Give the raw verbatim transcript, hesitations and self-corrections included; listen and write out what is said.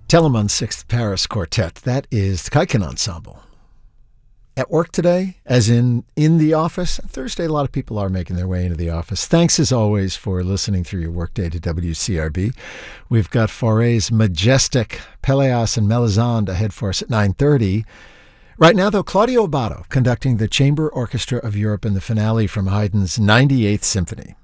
Telemann's Sixth Paris Quartet. That is the Kaiken Ensemble. At work today, as in in the office, Thursday, a lot of people are making their way into the office. Thanks, as always, for listening through your workday to W C R B. We've got Fauré's majestic Pelléas and Melisande ahead for us at nine thirty. Right now, though, Claudio Abbado conducting the Chamber Orchestra of Europe in the finale from Haydn's ninety-eighth Symphony.